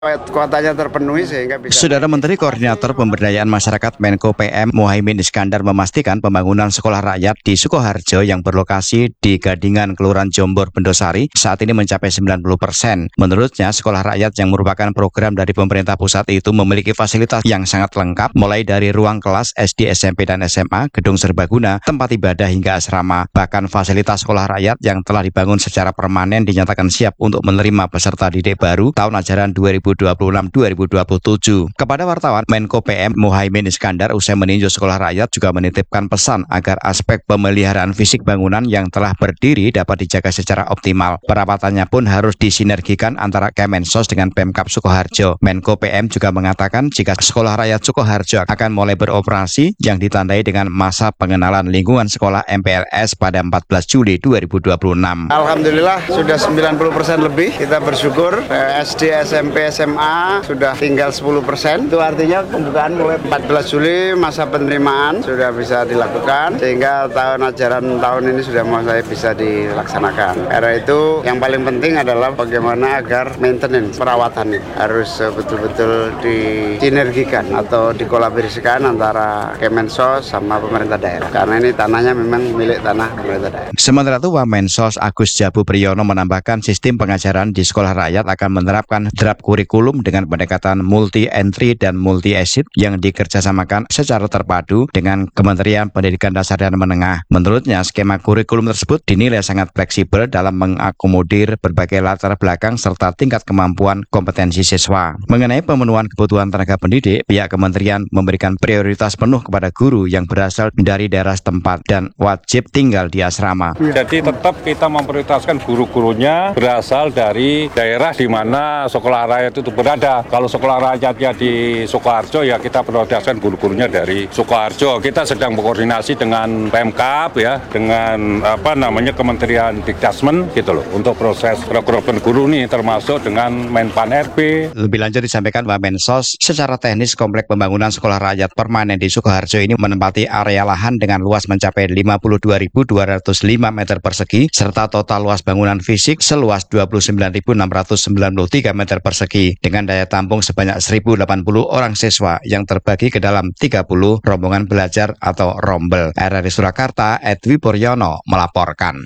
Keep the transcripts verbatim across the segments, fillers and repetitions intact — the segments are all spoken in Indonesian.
kuotanya terpenuhi sehingga bisa. Saudara Menteri Koordinator Pemberdayaan Masyarakat Menko P M Muhaimin Iskandar memastikan pembangunan sekolah rakyat di Sukoharjo yang berlokasi di Gadingan, Kelurahan Jombor, Bendosari saat ini mencapai sembilan puluh persen. Menurutnya, sekolah rakyat yang merupakan program dari pemerintah pusat itu memiliki fasilitas yang sangat lengkap, mulai dari ruang kelas S D, S M P, dan S M A, gedung serbaguna, tempat ibadah hingga asrama. Bahkan fasilitas sekolah rakyat yang telah dibangun secara permanen dinyatakan siap untuk menerima peserta didik baru tahun ajaran dua ribu dua puluh enam dua ribu dua puluh tujuh. Kepada wartawan, Menko P M Muhaimin Iskandar usai meninjau sekolah rakyat juga menitipkan pesan agar aspek pemeliharaan fisik bangunan yang telah berdiri dapat dijaga secara optimal. Perawatannya pun harus disinergikan antara Kemensos dengan Pemkab Sukoharjo. Menko P M juga mengatakan jika sekolah rakyat Sukoharjo akan mulai beroperasi yang ditandai dengan masa pengenalan lingkungan sekolah M P L S pada empat belas Juli dua ribu dua puluh enam. Alhamdulillah sudah sembilan puluh persen lebih. Kita bersyukur S D, S M P, S M A sudah tinggal sepuluh persen. Itu artinya pembukaan mulai empat belas Juli masa penerimaan sudah bisa dilakukan sehingga tahun ajaran tahun ini sudah mulai bisa dilaksanakan. Karena itu yang paling penting adalah bagaimana agar maintenance perawatan harus betul-betul disinergikan atau dikolaborasikan antara Kemensos sama pemerintah daerah. Karena ini tanahnya memang milik tanah pemerintah daerah. Sementara itu Wamensos Agus Jabu Priyono menambahkan sistem pengajaran di sekolah rakyat akan menerapkan draft kurikulum dengan pendekatan multi-entry dan multi-exit yang dikerjasamakan secara terpadu dengan Kementerian Pendidikan Dasar dan Menengah. Menurutnya, skema kurikulum tersebut dinilai sangat fleksibel dalam mengakomodir berbagai latar belakang serta tingkat kemampuan kompetensi siswa. Mengenai pemenuhan kebutuhan tenaga pendidik, pihak kementerian memberikan prioritas penuh kepada guru yang berasal dari daerah setempat dan wajib tinggal di asrama. Jadi tetap kita memprioritaskan guru-gurunya berasal dari daerah di mana sekolah rakyat itu berada. Kalau sekolah rakyatnya di Sukoharjo, ya kita prioritaskan guru-gurunya dari Sukoharjo. Kita sedang berkoordinasi dengan Pemkab ya, dengan apa namanya Kementerian Dikdasmen gitu loh untuk proses rekrutmen guru nih, termasuk dengan Menpan R B. Lebih lanjut disampaikan Wamensos, secara teknis komplek pembangunan sekolah rakyat permanen di Sukoharjo ini menempati area lahan dengan luas mencapai lima puluh dua ribu dua ratus lima meter persegi serta total luas bangunan fisik seluas dua puluh sembilan ribu enam ratus sembilan puluh tiga meter persegi dengan daya tampung sebanyak seribu delapan puluh orang siswa yang terbagi ke dalam tiga puluh rombongan belajar atau rombel. R R I Surakarta, Edwi Puryono melaporkan.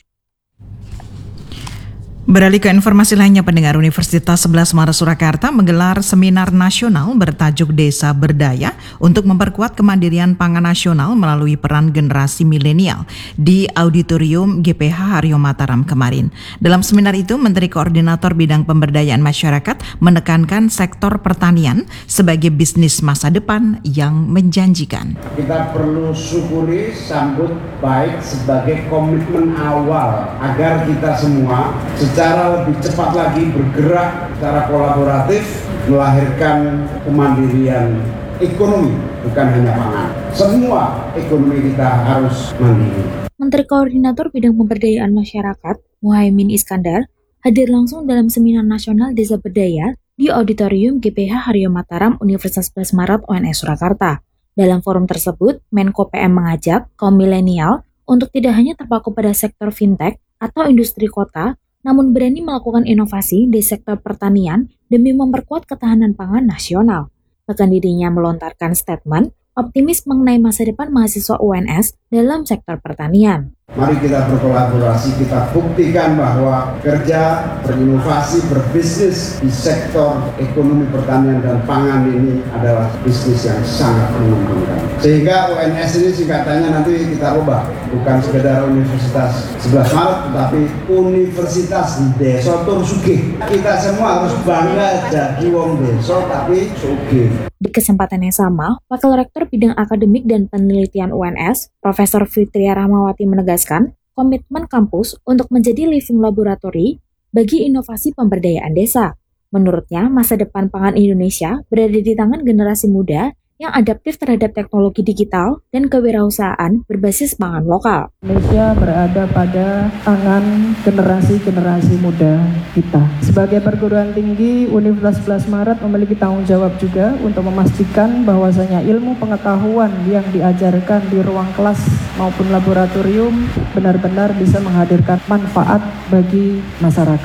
Beralih ke informasi lainnya, pendengar, Universitas sebelas Maret Surakarta menggelar seminar nasional bertajuk Desa Berdaya untuk memperkuat kemandirian pangan nasional melalui peran generasi milenial di Auditorium G P H Haryo Mataram kemarin. Dalam seminar itu, Menteri Koordinator Bidang Pemberdayaan Masyarakat menekankan sektor pertanian sebagai bisnis masa depan yang menjanjikan. Kita perlu syukuri, sambut baik sebagai komitmen awal agar kita semua secara lebih cepat lagi bergerak secara kolaboratif melahirkan kemandirian ekonomi, bukan hanya pangan. Semua ekonomi kita harus mandiri. Menteri Koordinator Bidang Pemberdayaan Masyarakat Muhaimin Iskandar hadir langsung dalam Seminar Nasional Desa Berdaya di Auditorium G P H Haryo Mataram Universitas sebelas Maret U N S Surakarta. Dalam forum tersebut, Menko P M mengajak kaum milenial untuk tidak hanya terpaku pada sektor fintech atau industri kota, namun berani melakukan inovasi di sektor pertanian demi memperkuat ketahanan pangan nasional. Bahkan dirinya melontarkan statement optimis mengenai masa depan mahasiswa U N S dalam sektor pertanian. Mari kita berkolaborasi, kita buktikan bahwa kerja, berinovasi, berbisnis di sektor ekonomi pertanian dan pangan ini adalah bisnis yang sangat menguntungkan. Sehingga U N S ini singkatannya nanti kita ubah, bukan sekedar Universitas sebelas Maret, tetapi Universitas Desa Tur Sugih. Kita semua harus bangga jadi wong desa tapi sugih. Di kesempatan yang sama, Wakil Rektor Bidang Akademik dan Penelitian U N S, Profesor Fitria Rahmawati menegaskan komitmen kampus untuk menjadi living laboratory bagi inovasi pemberdayaan desa. Menurutnya, masa depan pangan Indonesia berada di tangan generasi muda yang adaptif terhadap teknologi digital dan kewirausahaan berbasis pangan lokal. Indonesia berada pada tangan generasi-generasi muda kita. Sebagai perguruan tinggi, Universitas sebelas Maret memiliki tanggung jawab juga untuk memastikan bahwasanya ilmu pengetahuan yang diajarkan di ruang kelas maupun laboratorium benar-benar bisa menghadirkan manfaat bagi masyarakat.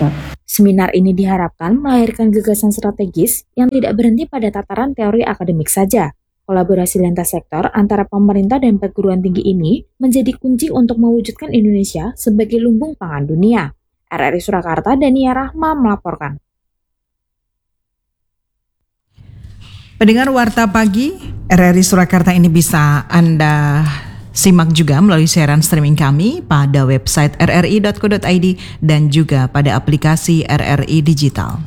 Seminar ini diharapkan melahirkan gagasan strategis yang tidak berhenti pada tataran teori akademik saja. Kolaborasi lintas sektor antara pemerintah dan perguruan tinggi ini menjadi kunci untuk mewujudkan Indonesia sebagai lumbung pangan dunia. R R I Surakarta, Dania Rahma melaporkan. Pendengar Warta Pagi, R R I Surakarta ini bisa Anda simak juga melalui siaran streaming kami pada website r r i dot co dot i d dan juga pada aplikasi R R I Digital.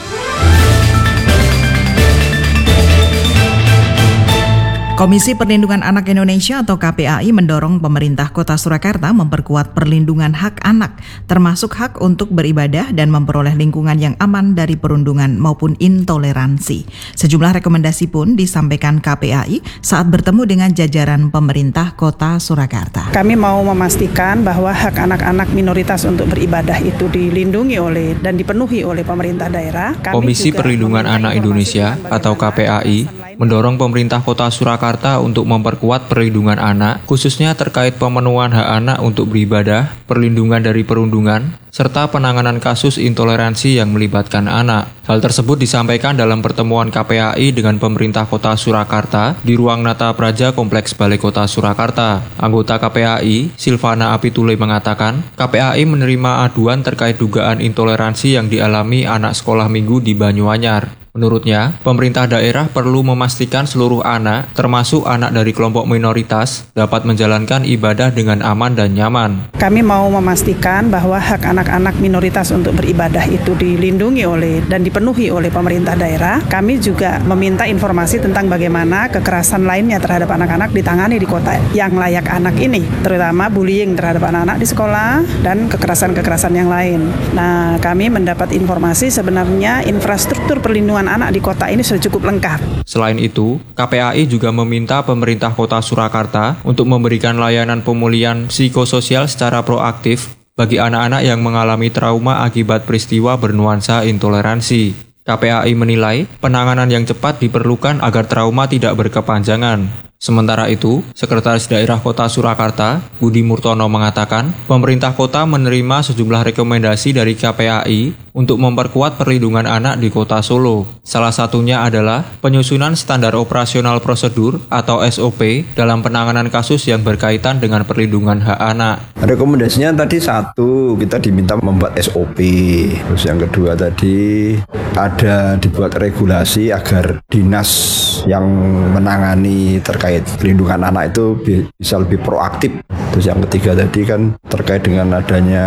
Komisi Perlindungan Anak Indonesia atau K P A I mendorong pemerintah Kota Surakarta memperkuat perlindungan hak anak, termasuk hak untuk beribadah dan memperoleh lingkungan yang aman dari perundungan maupun intoleransi. Sejumlah rekomendasi pun disampaikan K P A I saat bertemu dengan jajaran pemerintah Kota Surakarta. Kami mau memastikan bahwa hak anak-anak minoritas untuk beribadah itu dilindungi oleh dan dipenuhi oleh pemerintah daerah. Kami Komisi Perlindungan Anak Indonesia atau K P A I mendorong pemerintah Kota Surakarta untuk memperkuat perlindungan anak, khususnya terkait pemenuhan hak anak untuk beribadah, perlindungan dari perundungan, serta penanganan kasus intoleransi yang melibatkan anak. Hal tersebut disampaikan dalam pertemuan K P A I dengan pemerintah Kota Surakarta di ruang Nata Praja Kompleks Balai Kota Surakarta. Anggota K P A I, Silvana Apitule mengatakan, K P A I menerima aduan terkait dugaan intoleransi yang dialami anak sekolah minggu di Banyuanyar. Menurutnya, pemerintah daerah perlu memastikan seluruh anak, termasuk anak dari kelompok minoritas, dapat menjalankan ibadah dengan aman dan nyaman. Kami mau memastikan bahwa hak anak-anak minoritas untuk beribadah itu dilindungi oleh dan dipenuhi oleh pemerintah daerah. Kami juga meminta informasi tentang bagaimana kekerasan lainnya terhadap anak-anak ditangani di kota yang layak anak ini, terutama bullying terhadap anak-anak di sekolah dan kekerasan-kekerasan yang lain. Nah, kami mendapat informasi sebenarnya infrastruktur perlindungan anak di kota ini sudah cukup lengkap. Selain itu, K P A I juga meminta pemerintah Kota Surakarta untuk memberikan layanan pemulihan psikososial secara proaktif bagi anak-anak yang mengalami trauma akibat peristiwa bernuansa intoleransi. K P A I menilai penanganan yang cepat diperlukan agar trauma tidak berkepanjangan. Sementara itu, Sekretaris Daerah Kota Surakarta, Budi Murtono mengatakan, pemerintah kota menerima sejumlah rekomendasi dari K P A I untuk memperkuat perlindungan anak di Kota Solo. Salah satunya adalah penyusunan standar operasional prosedur atau S O P dalam penanganan kasus yang berkaitan dengan perlindungan hak anak. Rekomendasinya tadi satu, kita diminta membuat S O P. Terus yang kedua tadi ada dibuat regulasi agar dinas yang menangani terkait perlindungan anak itu bisa lebih proaktif. Terus yang ketiga tadi kan terkait dengan adanya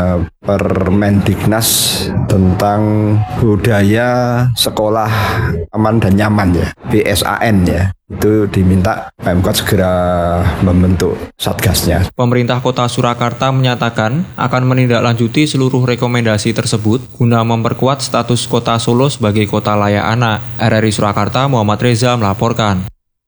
Permendiknas tentang budaya sekolah aman dan nyaman ya, B S A N ya. Itu diminta Pemkot segera membentuk satgasnya. Pemerintah Kota Surakarta menyatakan akan menindaklanjuti seluruh rekomendasi tersebut guna memperkuat status Kota Solo sebagai kota layak anak. R R I Surakarta, Muhammad Reza melaporkan.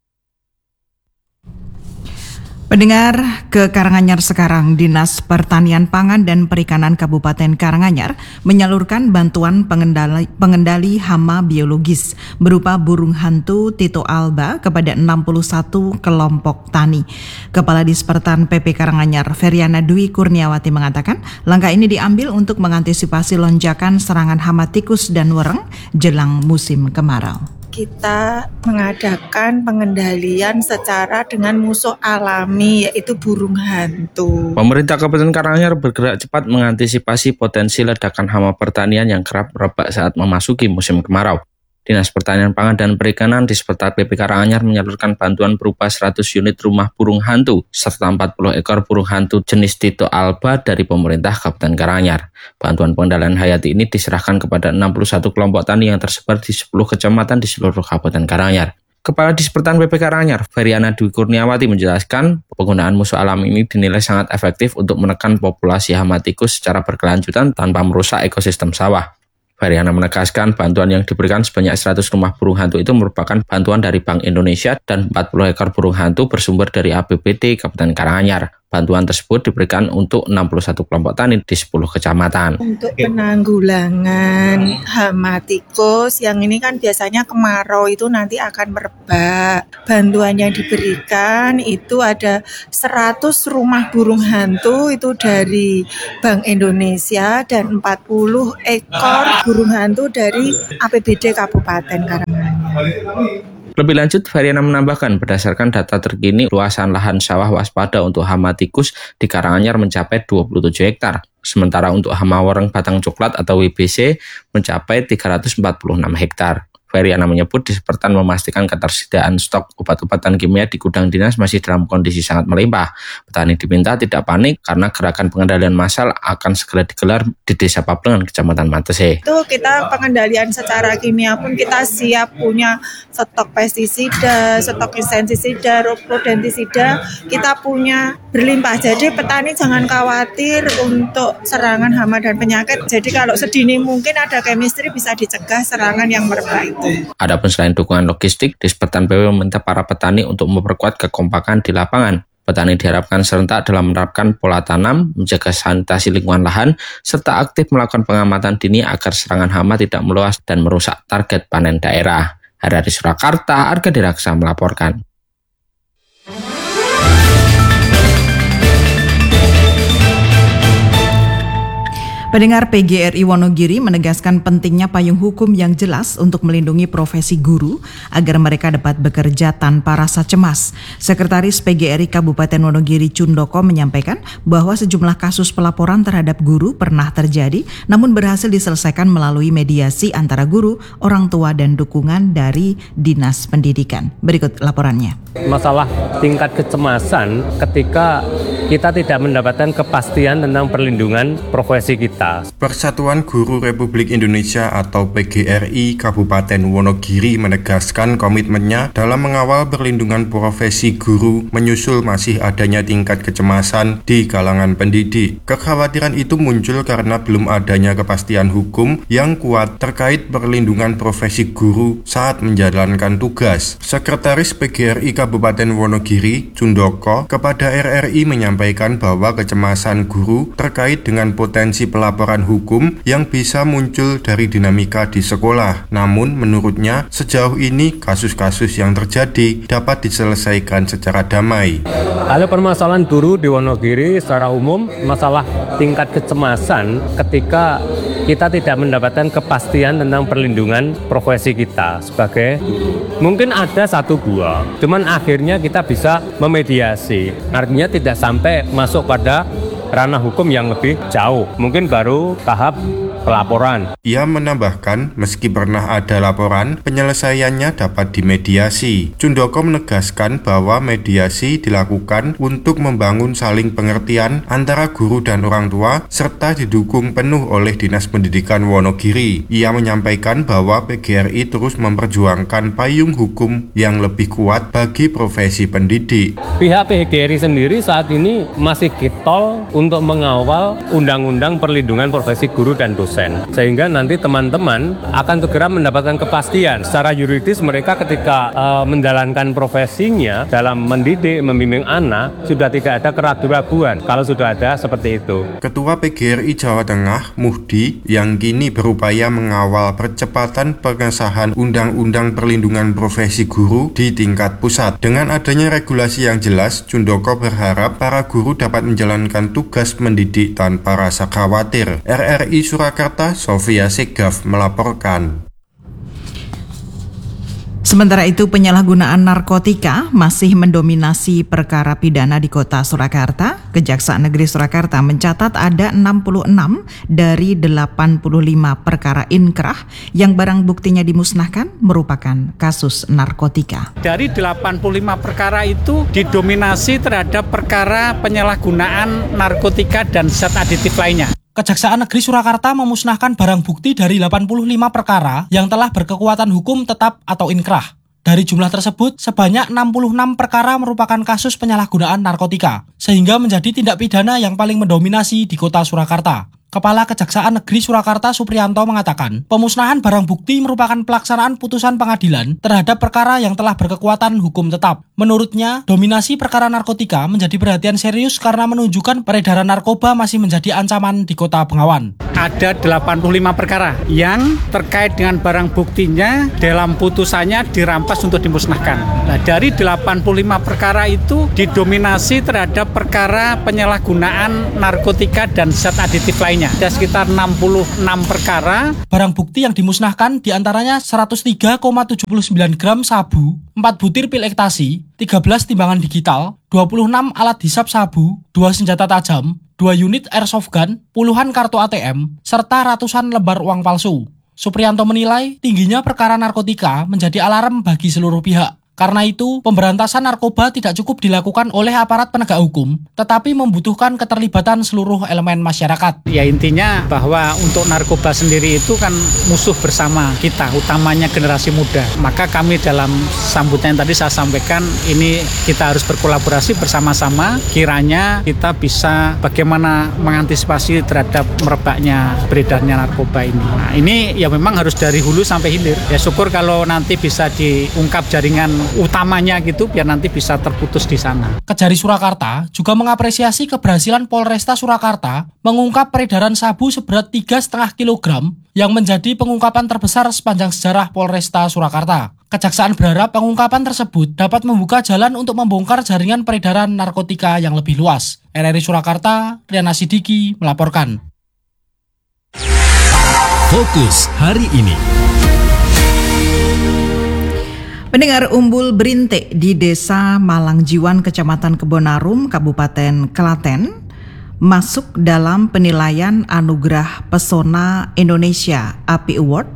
Pendengar, ke Karanganyar sekarang, Dinas Pertanian Pangan dan Perikanan Kabupaten Karanganyar menyalurkan bantuan pengendali, pengendali hama biologis berupa burung hantu Tito alba kepada enam puluh satu kelompok tani. Kepala Dispertan P P Karanganyar, Feriana Dwi Kurniawati mengatakan, langkah ini diambil untuk mengantisipasi lonjakan serangan hama tikus dan wereng jelang musim kemarau. Kita mengadakan pengendalian secara dengan musuh alami, yaitu burung hantu. Pemerintah Kabupaten Karanganyar bergerak cepat mengantisipasi potensi ledakan hama pertanian yang kerap merebak saat memasuki musim kemarau. Dinas Pertanian Pangan dan Perikanan Dispertat P P Karanganyar menyalurkan bantuan berupa seratus unit rumah burung hantu serta empat puluh ekor burung hantu jenis Tito alba dari pemerintah Kabupaten Karanganyar. Bantuan pengendalian hayati ini diserahkan kepada enam puluh satu kelompok tani yang tersebar di sepuluh kecamatan di seluruh Kabupaten Karanganyar. Kepala Dispertan P P Karanganyar, Feriana Dwi Kurniawati menjelaskan penggunaan musuh alam ini dinilai sangat efektif untuk menekan populasi hama tikus secara berkelanjutan tanpa merusak ekosistem sawah. Feriana menegaskan bantuan yang diberikan sebanyak seratus rumah burung hantu itu merupakan bantuan dari Bank Indonesia dan empat puluh ekor burung hantu bersumber dari A P B D Kabupaten Karanganyar. Bantuan tersebut diberikan untuk enam puluh satu kelompok tani di sepuluh kecamatan. Untuk penanggulangan hama tikus, yang ini kan biasanya kemarau itu nanti akan merebak. Bantuan yang diberikan itu ada seratus rumah burung hantu itu dari Bank Indonesia dan empat puluh ekor burung hantu dari A P B D Kabupaten Karanganyar. Lebih lanjut, Variana menambahkan berdasarkan data terkini luasan lahan sawah waspada untuk hama tikus di Karanganyar mencapai dua puluh tujuh hektar. Sementara untuk hama wareng batang coklat atau W B C mencapai tiga ratus empat puluh enam hektar. Variana menyebut Dispertan memastikan ketersediaan stok obat-obatan kimia di gudang dinas masih dalam kondisi sangat melimpah. Petani diminta tidak panik karena gerakan pengendalian massal akan segera digelar di Desa Paplengan, Kecamatan Matese. Itu kita pengendalian secara kimia pun kita siap punya stok pestisida, stok insektisida, rodentisida, kita punya berlimpah. Jadi petani jangan khawatir untuk serangan hama dan penyakit. Jadi kalau sedini mungkin ada chemistry bisa dicegah serangan yang merebak itu. Adapun selain dukungan logistik, Dispertan P W meminta para petani untuk memperkuat kekompakan di lapangan. Petani diharapkan serentak dalam menerapkan pola tanam, menjaga sanitasi lingkungan lahan, serta aktif melakukan pengamatan dini agar serangan hama tidak meluas dan merusak target panen daerah. Dari Surakarta, Arga Diraksa melaporkan. Pendengar, P G R I Wonogiri menegaskan pentingnya payung hukum yang jelas untuk melindungi profesi guru agar mereka dapat bekerja tanpa rasa cemas. Sekretaris P G R I Kabupaten Wonogiri Cundoko menyampaikan bahwa sejumlah kasus pelaporan terhadap guru pernah terjadi namun berhasil diselesaikan melalui mediasi antara guru, orang tua dan dukungan dari Dinas Pendidikan. Berikut laporannya. Masalah tingkat kecemasan ketika kita tidak mendapatkan kepastian tentang perlindungan profesi kita. Persatuan Guru Republik Indonesia atau P G R I Kabupaten Wonogiri menegaskan komitmennya dalam mengawal perlindungan profesi guru menyusul masih adanya tingkat kecemasan di kalangan pendidik. Kekhawatiran itu muncul karena belum adanya kepastian hukum yang kuat terkait perlindungan profesi guru saat menjalankan tugas. Sekretaris P G R I Kabupaten Wonogiri, Cundoko, kepada R R I menyampaikan bahwa kecemasan guru terkait dengan potensi pelaporan laporan hukum yang bisa muncul dari dinamika di sekolah. Namun menurutnya sejauh ini kasus-kasus yang terjadi dapat diselesaikan secara damai. Ada permasalahan guru di Wonogiri secara umum, masalah tingkat kecemasan ketika kita tidak mendapatkan kepastian tentang perlindungan profesi kita sebagai mungkin ada satu dua, cuman akhirnya kita bisa memediasi. Artinya tidak sampai masuk pada ranah hukum yang lebih jauh, mungkin baru tahap pelaporan. Ia menambahkan, meski pernah ada laporan, penyelesaiannya dapat dimediasi. Cundoko menegaskan bahwa mediasi dilakukan untuk membangun saling pengertian antara guru dan orang tua, serta didukung penuh oleh Dinas Pendidikan Wonogiri. Ia menyampaikan bahwa P G R I terus memperjuangkan payung hukum yang lebih kuat bagi profesi pendidik. Pihak P G R I sendiri saat ini masih kitol untuk mengawal Undang-Undang Perlindungan Profesi Guru dan Dosen, sehingga nanti teman-teman akan segera mendapatkan kepastian secara yuridis mereka ketika uh, menjalankan profesinya dalam mendidik, membimbing anak sudah tidak ada keraguan-keraguan kalau sudah ada seperti itu. Ketua P G R I Jawa Tengah, Muhdi, yang kini berupaya mengawal percepatan pengesahan Undang-Undang Perlindungan Profesi Guru di tingkat pusat. Dengan adanya regulasi yang jelas, Cundoko berharap para guru dapat menjalankan tugas mendidik tanpa rasa khawatir. R R I Surakarta, Sofia Segaf melaporkan. Sementara itu, penyalahgunaan narkotika masih mendominasi perkara pidana di Kota Surakarta. Kejaksaan Negeri Surakarta mencatat ada enam puluh enam dari delapan puluh lima perkara inkrah yang barang buktinya dimusnahkan merupakan kasus narkotika. Dari delapan puluh lima perkara itu didominasi terhadap perkara penyalahgunaan narkotika dan zat aditif lainnya. Kejaksaan Negeri Surakarta memusnahkan barang bukti dari delapan puluh lima perkara yang telah berkekuatan hukum tetap atau inkrah. Dari jumlah tersebut, sebanyak enam puluh enam perkara merupakan kasus penyalahgunaan narkotika, sehingga menjadi tindak pidana yang paling mendominasi di Kota Surakarta. Kepala Kejaksaan Negeri Surakarta Supriyanto mengatakan, pemusnahan barang bukti merupakan pelaksanaan putusan pengadilan terhadap perkara yang telah berkekuatan hukum tetap. Menurutnya, dominasi perkara narkotika menjadi perhatian serius karena menunjukkan peredaran narkoba masih menjadi ancaman di Kota Bengawan. Ada delapan puluh lima perkara yang terkait dengan barang buktinya dalam putusannya dirampas untuk dimusnahkan. Nah, dari delapan puluh lima perkara itu didominasi terhadap perkara penyalahgunaan narkotika dan zat aditif lainnya. Ada sekitar enam puluh enam perkara. Barang bukti yang dimusnahkan diantaranya seratus tiga koma tujuh sembilan gram sabu, empat butir pil ekstasi, tiga belas timbangan digital, dua puluh enam alat hisap sabu, dua senjata tajam, dua unit airsoft gun, puluhan kartu A T M, serta ratusan lembar uang palsu. Supriyanto menilai tingginya perkara narkotika menjadi alarm bagi seluruh pihak. Karena itu, pemberantasan narkoba tidak cukup dilakukan oleh aparat penegak hukum, tetapi membutuhkan keterlibatan seluruh elemen masyarakat. Ya intinya bahwa untuk narkoba sendiri itu kan musuh bersama kita, utamanya generasi muda. Maka kami dalam sambutan yang tadi saya sampaikan, ini kita harus berkolaborasi bersama-sama, kiranya kita bisa bagaimana mengantisipasi terhadap merebaknya beredarnya narkoba ini. Nah, ini ya memang harus dari hulu sampai hilir. Ya syukur kalau nanti bisa diungkap jaringan utamanya gitu, biar nanti bisa terputus di sana. Kejari Surakarta juga mengapresiasi keberhasilan Polresta Surakarta mengungkap peredaran sabu seberat tiga koma lima kilogram yang menjadi pengungkapan terbesar sepanjang sejarah Polresta Surakarta. Kejaksaan berharap pengungkapan tersebut dapat membuka jalan untuk membongkar jaringan peredaran narkotika yang lebih luas. R R I Surakarta, Riana Sidiki melaporkan. Fokus hari ini. Pendengar, Umbul Berintik di Desa Malangjiwan, Kecamatan Kebonarum, Kabupaten Klaten, masuk dalam penilaian Anugerah Pesona Indonesia A P I Award.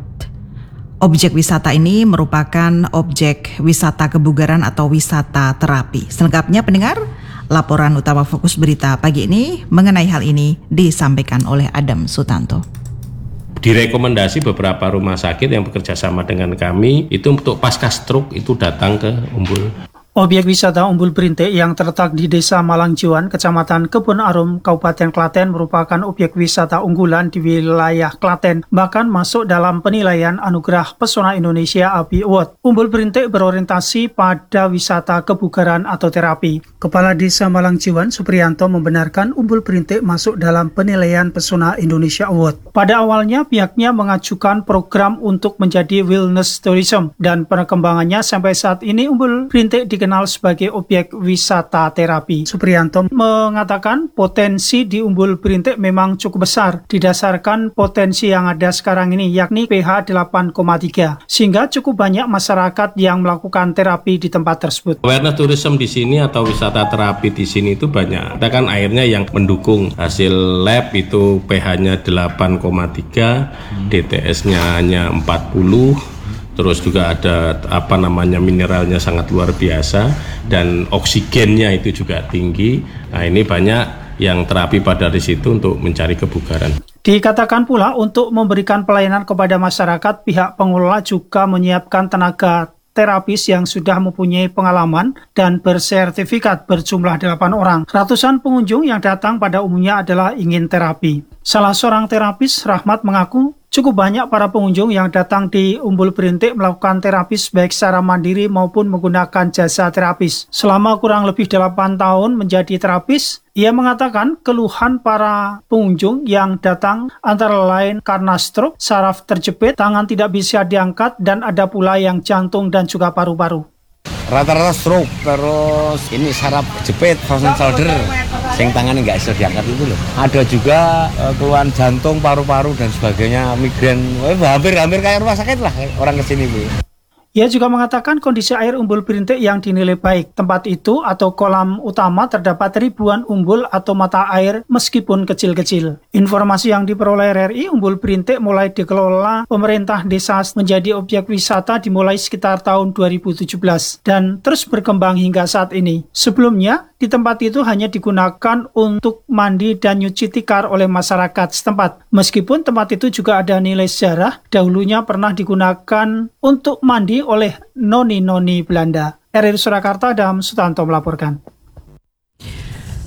Objek wisata ini merupakan objek wisata kebugaran atau wisata terapi. Selengkapnya, pendengar, laporan utama Fokus Berita pagi ini mengenai hal ini disampaikan oleh Adam Sutanto. Direkomendasi beberapa rumah sakit yang bekerja sama dengan kami itu untuk pasca stroke itu datang ke Umbul. Objek wisata Umbul Berintik yang terletak di Desa Malangjiwan, Kecamatan Kebonarum, Kabupaten Klaten merupakan objek wisata unggulan di wilayah Klaten, bahkan masuk dalam penilaian Anugerah Pesona Indonesia A P I Award. Umbul Berintik berorientasi pada wisata kebugaran atau terapi. Kepala Desa Malangjiwan, Supriyanto, membenarkan Umbul Berintik masuk dalam penilaian Pesona Indonesia Award. Pada awalnya pihaknya mengajukan program untuk menjadi wellness tourism, dan perkembangannya sampai saat ini Umbul Berintik dikenal sebagai objek wisata terapi. Supriyanto mengatakan potensi di Umbul Berintik memang cukup besar didasarkan potensi yang ada sekarang ini, yakni pH delapan koma tiga, sehingga cukup banyak masyarakat yang melakukan terapi di tempat tersebut. Awareness tourism di sini atau wisata terapi di sini itu banyak. Ada kan airnya yang mendukung, hasil lab itu pH-nya delapan koma tiga, D T S-nya hanya empat puluh. Terus juga ada apa namanya mineralnya sangat luar biasa dan oksigennya itu juga tinggi. Nah, ini banyak yang terapi pada di situ untuk mencari kebugaran. Dikatakan pula untuk memberikan pelayanan kepada masyarakat, pihak pengelola juga menyiapkan tenaga terapis yang sudah mempunyai pengalaman dan bersertifikat berjumlah delapan orang. Ratusan pengunjung yang datang pada umumnya adalah ingin terapi. Salah seorang terapis, Rahmat, mengaku cukup banyak para pengunjung yang datang di Umbul Berintik melakukan terapis baik secara mandiri maupun menggunakan jasa terapis. Selama kurang lebih delapan tahun menjadi terapis, ia mengatakan keluhan para pengunjung yang datang antara lain karena stroke, saraf terjepit, tangan tidak bisa diangkat, dan ada pula yang jantung dan juga paru-paru. Rata-rata stroke, terus ini saraf jepit, frozen shoulder, sing tangannya nggak bisa diangkat itu loh. Ada juga uh, keluhan jantung, paru-paru dan sebagainya, migrain, hampir-hampir kayak rumah sakit lah orang kesini Bu. Ia juga mengatakan kondisi air Umbul Berintik yang dinilai baik. Tempat itu atau kolam utama terdapat ribuan umbul atau mata air meskipun kecil-kecil. Informasi yang diperoleh R R I, Umbul Berintik mulai dikelola pemerintah desa menjadi objek wisata dimulai sekitar tahun dua ribu tujuh belas dan terus berkembang hingga saat ini. Sebelumnya, di tempat itu hanya digunakan untuk mandi dan nyuci tikar oleh masyarakat setempat. Meskipun tempat itu juga ada nilai sejarah, dahulunya pernah digunakan untuk mandi oleh noni-noni Belanda. R R I Surakarta, Adam Sutanto melaporkan.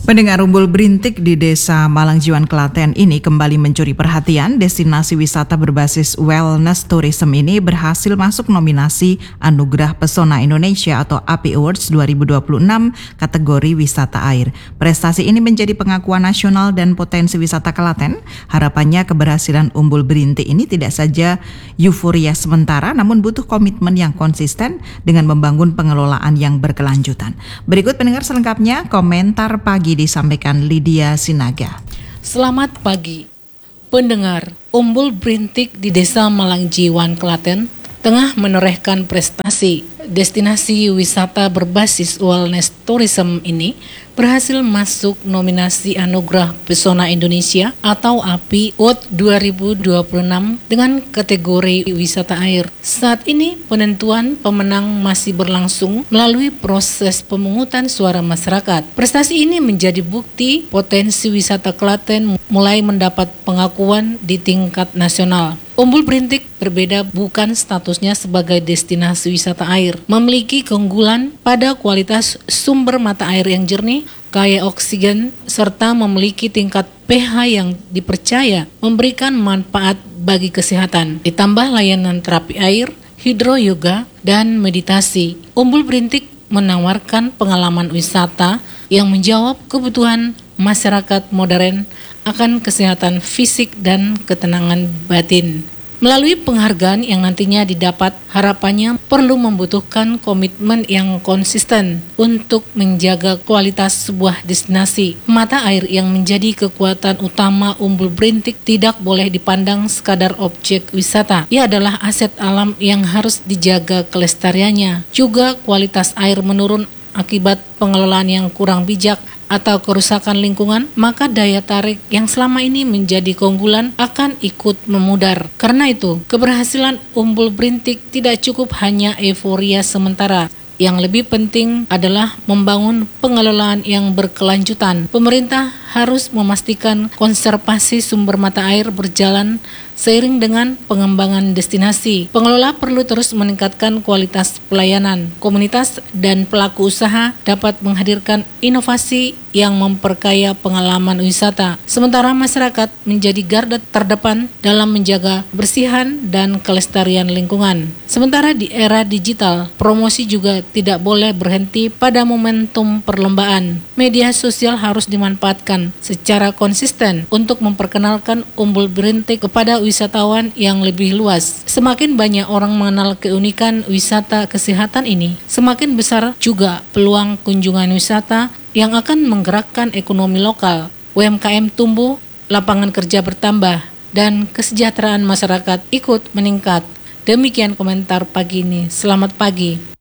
Pendengar, umbul berintik di Desa Malangjiwan, Klaten ini kembali mencuri perhatian. Destinasi wisata berbasis wellness tourism ini berhasil masuk nominasi Anugerah Pesona Indonesia atau A P I Awards dua ribu dua puluh enam kategori wisata air. Prestasi ini menjadi pengakuan nasional dan potensi wisata Klaten. Harapannya keberhasilan umbul berintik ini tidak saja euforia sementara, namun butuh komitmen yang konsisten dengan membangun pengelolaan yang berkelanjutan. Berikut pendengar selengkapnya komentar pagi disampaikan Lydia Sinaga. Selamat pagi, pendengar. Umbul berintik di Desa Malangjiwan, Klaten tengah menorehkan prestasi. Destinasi wisata berbasis wellness tourism ini berhasil masuk nominasi Anugerah Pesona Indonesia atau A P I Awards dua ribu dua puluh enam dengan kategori wisata air. Saat ini penentuan pemenang masih berlangsung melalui proses pemungutan suara masyarakat. Prestasi ini menjadi bukti potensi wisata Klaten mulai mendapat pengakuan di tingkat nasional. Umbul berintik berbeda bukan statusnya sebagai destinasi wisata air, memiliki keunggulan pada kualitas sumber mata air yang jernih, kaya oksigen, serta memiliki tingkat pH yang dipercaya memberikan manfaat bagi kesehatan. Ditambah layanan terapi air, hidroyoga, dan meditasi. Umbul berintik menawarkan pengalaman wisata yang menjawab kebutuhan masyarakat modern akan kesehatan fisik dan ketenangan batin. Melalui penghargaan yang nantinya didapat, harapannya perlu membutuhkan komitmen yang konsisten untuk menjaga kualitas sebuah destinasi. Mata air yang menjadi kekuatan utama umbul berintik tidak boleh dipandang sekadar objek wisata. Ia adalah aset alam yang harus dijaga kelestariannya. Juga kualitas air menurun akibat pengelolaan yang kurang bijak atau kerusakan lingkungan, maka daya tarik yang selama ini menjadi keunggulan akan ikut memudar. Karena itu, keberhasilan umbul berintik tidak cukup hanya euforia sementara. Yang lebih penting adalah membangun pengelolaan yang berkelanjutan. Pemerintah harus memastikan konservasi sumber mata air berjalan seiring dengan pengembangan destinasi. Pengelola perlu terus meningkatkan kualitas pelayanan. Komunitas dan pelaku usaha dapat menghadirkan inovasi yang memperkaya pengalaman wisata. Sementara masyarakat menjadi garda terdepan dalam menjaga kebersihan dan kelestarian lingkungan. Sementara di era digital, promosi juga tidak boleh berhenti pada momentum perlombaan. Media sosial harus dimanfaatkan secara konsisten untuk memperkenalkan umbul berintik kepada wisatawan yang lebih luas. Semakin banyak orang mengenal keunikan wisata kesehatan ini, semakin besar juga peluang kunjungan wisata yang akan menggerakkan ekonomi lokal. U M K M tumbuh, lapangan kerja bertambah, dan kesejahteraan masyarakat ikut meningkat. Demikian komentar pagi ini. Selamat pagi.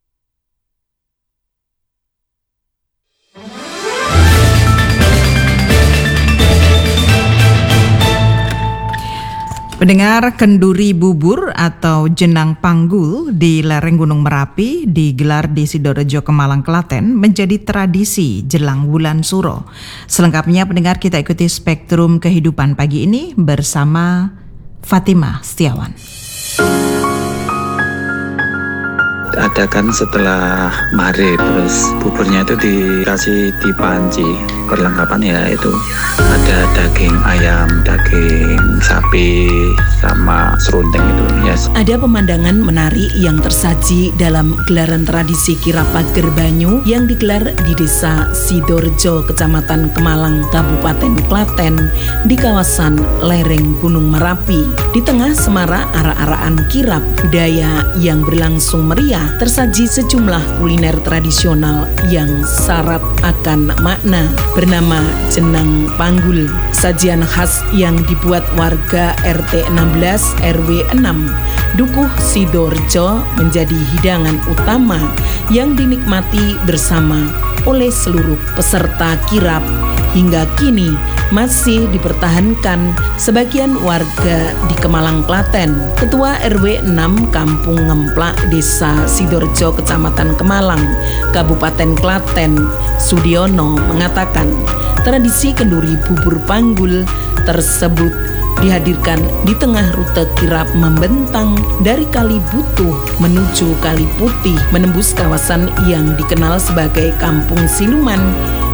Pendengar, kenduri bubur atau jenang panggul di lereng Gunung Merapi digelar di Sidorejo, Kemalang, Klaten menjadi tradisi jelang bulan Suro. Selengkapnya pendengar, kita ikuti Spektrum Kehidupan pagi ini bersama Fatimah Setiawan. Adakan setelah maghrib, terus buburnya itu dikasih di panci. Perlengkapan ya itu ada daging ayam, daging sapi, sama serundeng itu. Yes. Ada pemandangan menarik yang tersaji dalam gelaran tradisi kirap pager banyu yang digelar di Desa Sidorejo, Kecamatan Kemalang, Kabupaten Klaten, di kawasan lereng Gunung Merapi. Di tengah semarak arak-arakan kirap budaya yang berlangsung meriah, tersaji sejumlah kuliner tradisional yang syarat akan makna bernama jenang panggul. Sajian khas yang dibuat warga R T enam belas R W enam Dukuh Sidorejo menjadi hidangan utama yang dinikmati bersama oleh seluruh peserta kirap. Hingga kini masih dipertahankan sebagian warga di Kemalang, Klaten. Ketua R W enam Kampung Ngemplak, Desa Sidorejo, Kecamatan Kemalang, Kabupaten Klaten, Sudiono mengatakan tradisi kenduri bubur panggul tersebut dihadirkan di tengah rute kirap membentang dari Kali Butuh menuju Kali Putih, menembus kawasan yang dikenal sebagai Kampung Siluman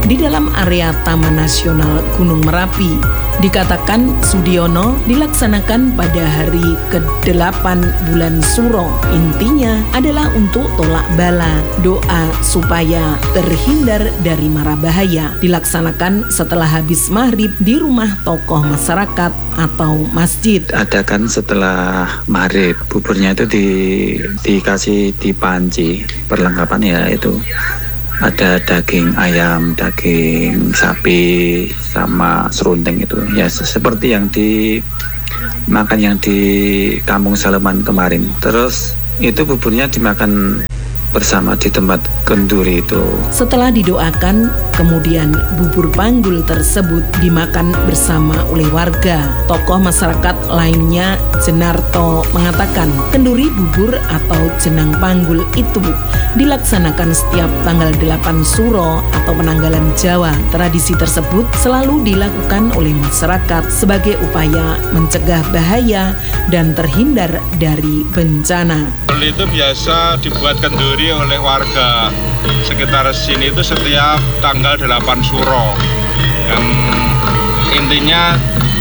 di dalam area Taman Nasional Gunung Merapi. Dikatakan Sudiono dilaksanakan pada hari kedelapan bulan Suro. Intinya adalah untuk tolak bala, doa supaya terhindar dari mara bahaya. Dilaksanakan setelah habis maghrib di rumah tokoh masyarakat atau masjid. Adakan setelah maghrib, buburnya itu di, dikasih dipanci. Perlengkapannya ya itu ada daging ayam, daging sapi, sama serundeng itu. Ya seperti yang di makan yang di Kampung Saleman kemarin. Terus itu buburnya dimakan bersama di tempat kenduri itu. Setelah didoakan, kemudian bubur panggul tersebut dimakan bersama oleh warga. Tokoh masyarakat lainnya, Jenarto, mengatakan kenduri bubur atau jenang panggul itu dilaksanakan setiap tanggal delapan Suro atau penanggalan Jawa. Tradisi tersebut selalu dilakukan oleh masyarakat sebagai upaya mencegah bahaya dan terhindar dari bencana. Itu biasa dibuat kenduri oleh warga sekitar sini itu setiap tanggal delapan Suro. Yang intinya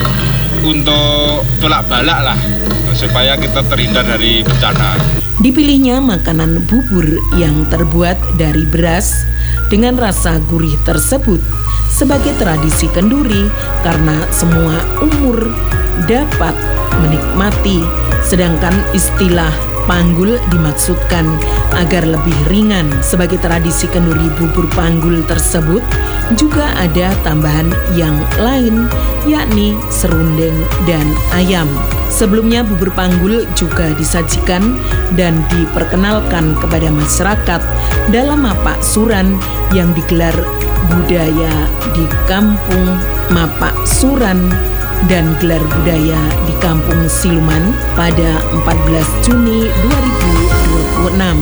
untuk tolak balak lah, supaya kita terhindar dari bencana. Dipilihnya makanan bubur yang terbuat dari beras dengan rasa gurih tersebut sebagai tradisi kenduri karena semua umur dapat menikmati, sedangkan istilah panggul dimaksudkan agar lebih ringan. Sebagai tradisi kenduri bubur panggul tersebut juga ada tambahan yang lain, yakni serundeng dan ayam. Sebelumnya bubur panggul juga disajikan dan diperkenalkan kepada masyarakat dalam Mapak Suran yang digelar budaya di Kampung Mapak Suran dan gelar budaya di Kampung Siluman pada empat belas Juni dua ribu dua puluh enam.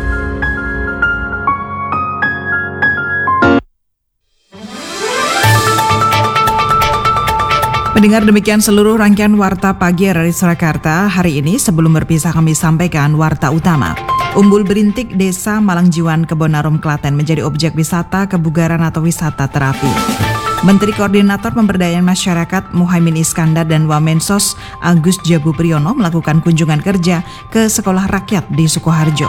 Mendengar demikian seluruh rangkaian Warta Pagi R R I Surakarta hari ini. Sebelum berpisah kami sampaikan Warta Utama. Umbul Berintik Desa Malangjiwan Kebonarum Klaten menjadi objek wisata kebugaran atau wisata terapi. Menteri Koordinator Pemberdayaan Masyarakat Muhaimin Iskandar dan Wamensos Agus Jabu Priyono melakukan kunjungan kerja ke sekolah rakyat di Sukoharjo.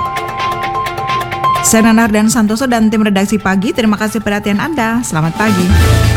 Saya Nanar dan Santoso dan tim redaksi pagi, terima kasih perhatian Anda. Selamat pagi.